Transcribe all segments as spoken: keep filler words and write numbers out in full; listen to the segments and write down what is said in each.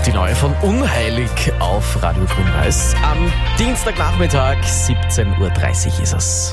die neue von Unheilig auf Radio Grün-Weiß. Am Dienstagnachmittag, siebzehn Uhr dreißig ist es.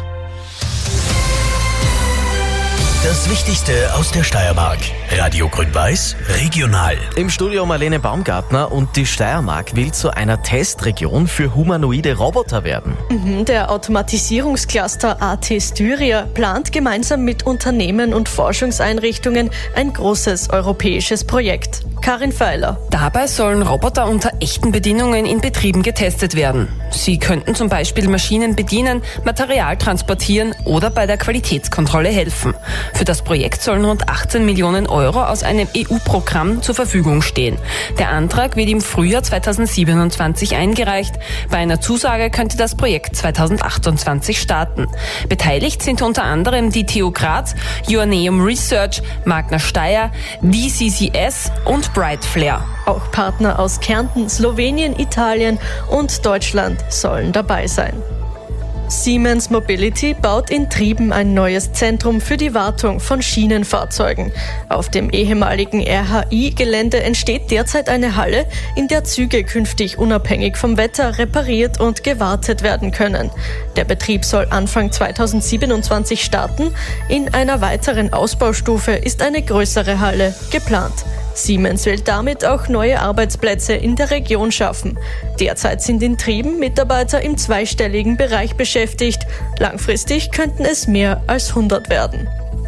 Das Wichtigste aus der Steiermark. Radio Grün-Weiß, regional. Im Studio Marlene Baumgartner, und die Steiermark will zu einer Testregion für humanoide Roboter werden. Mhm, der Automatisierungscluster A T Styria plant gemeinsam mit Unternehmen und Forschungseinrichtungen ein großes europäisches Projekt. Karin Feiler. Dabei sollen Roboter unter echten Bedingungen in Betrieben getestet werden. Sie könnten zum Beispiel Maschinen bedienen, Material transportieren oder bei der Qualitätskontrolle helfen. Für das Projekt sollen rund achtzehn Millionen Euro aus einem E U-Programm zur Verfügung stehen. Der Antrag wird im Frühjahr zweitausendsiebenundzwanzig eingereicht. Bei einer Zusage könnte das Projekt zweitausendachtundzwanzig starten. Beteiligt sind unter anderem die T U Graz, Joanneum Research, Magna Steyr, D C C S und Brightflare. Auch Partner aus Kärnten, Slowenien, Italien und Deutschland sollen dabei sein. Siemens Mobility baut in Trieben ein neues Zentrum für die Wartung von Schienenfahrzeugen. Auf dem ehemaligen R H I-Gelände entsteht derzeit eine Halle, in der Züge künftig unabhängig vom Wetter repariert und gewartet werden können. Der Betrieb soll Anfang zweitausendsiebenundzwanzig starten. In einer weiteren Ausbaustufe ist eine größere Halle geplant. Siemens will damit auch neue Arbeitsplätze in der Region schaffen. Derzeit sind in Trieben Mitarbeiter im zweistelligen Bereich beschäftigt. Langfristig könnten es mehr als hundert werden.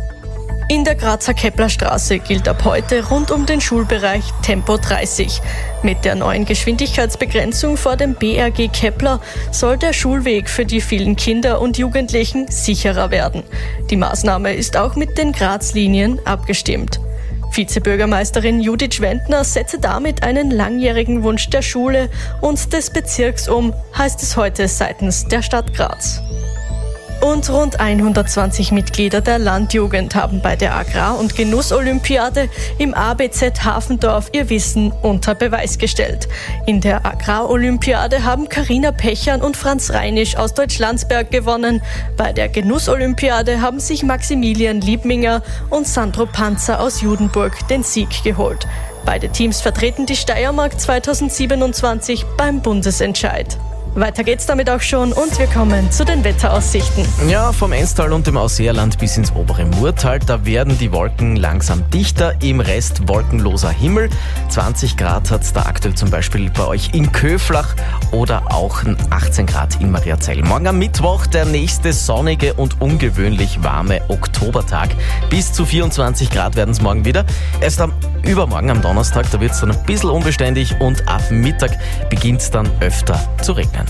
In der Grazer Keplerstraße gilt ab heute rund um den Schulbereich Tempo dreißig. Mit der neuen Geschwindigkeitsbegrenzung vor dem B R G Kepler soll der Schulweg für die vielen Kinder und Jugendlichen sicherer werden. Die Maßnahme ist auch mit den Graz-Linien abgestimmt. Vizebürgermeisterin Judith Schwendner setze damit einen langjährigen Wunsch der Schule und des Bezirks um, heißt es heute seitens der Stadt Graz. Und rund hundertzwanzig Mitglieder der Landjugend haben bei der Agrar- und Genuss-Olympiade im A B Z Hafendorf ihr Wissen unter Beweis gestellt. In der Agrar-Olympiade haben Carina Pechern und Franz Reinisch aus Deutschlandsberg gewonnen. Bei der Genuss-Olympiade haben sich Maximilian Liebminger und Sandro Panzer aus Judenburg den Sieg geholt. Beide Teams vertreten die Steiermark zweitausendsiebenundzwanzig beim Bundesentscheid. Weiter geht's damit auch schon und wir kommen zu den Wetteraussichten. Ja, vom Enstal und dem Ausseerland bis ins obere Murtal, da werden die Wolken langsam dichter, im Rest wolkenloser Himmel. zwanzig Grad hat's da aktuell zum Beispiel bei euch in Köflach oder auch achtzehn Grad in Mariazell. Morgen am Mittwoch der nächste sonnige und ungewöhnlich warme Oktobertag. Bis zu vierundzwanzig Grad werden es morgen wieder. Erst am übermorgen, am Donnerstag, da wird's dann ein bisschen unbeständig und ab Mittag beginnt's dann öfter zu regnen.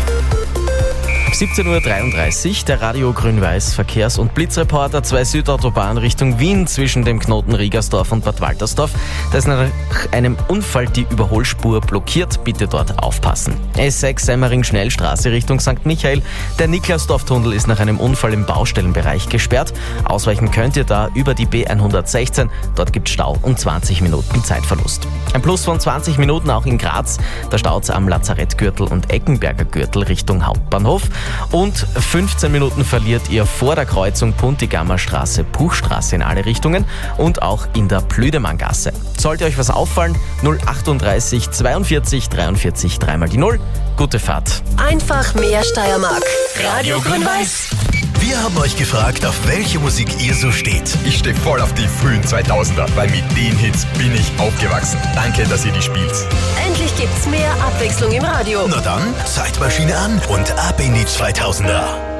siebzehn Uhr dreiunddreißig, der Radio Grün-Weiß Verkehrs- und Blitzreporter, zwei Südautobahn Richtung Wien zwischen dem Knoten Riegersdorf und Bad Waltersdorf. Da ist nach einem Unfall die Überholspur blockiert, bitte dort aufpassen. S sechs Semmering Schnellstraße Richtung Sankt Michael, der Niklasdorf-Tunnel ist nach einem Unfall im Baustellenbereich gesperrt. Ausweichen könnt ihr da über die B hundertsechzehn, dort gibt es Stau und zwanzig Minuten Zeitverlust. Ein Plus von zwanzig Minuten auch in Graz, da staut es am Lazarettgürtel und Eckenberger Gürtel Richtung Hauptbahnhof. Und fünfzehn Minuten verliert ihr vor der Kreuzung Puntigammer Straße, Puchstraße in alle Richtungen und auch in der Plüdemanngasse. Sollte euch was auffallen, null achtunddreißig zweiundvierzig dreiundvierzig dreimal die Null. Gute Fahrt. Einfach mehr Steiermark. Radio Grün-Weiß. Wir haben euch gefragt, auf welche Musik ihr so steht. Ich stehe voll auf die frühen zweitausender, weil mit den Hits bin ich aufgewachsen. Danke, dass ihr die spielt. Endlich gibt's mehr Abwechslung im Radio. Na dann, Zeitmaschine an und ab in die zweitausender.